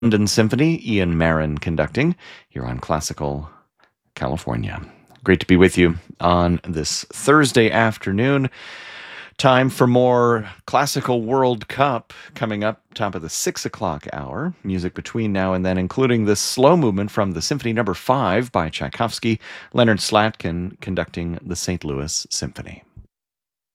London Symphony, Ian Marin conducting here on Classical California. Great to be with you on this Thursday afternoon. Time for more Classical World Cup coming up top of the 6 o'clock hour. Music between now and then, including this slow movement from the Symphony No. 5 by Tchaikovsky, Leonard Slatkin conducting the St. Louis Symphony.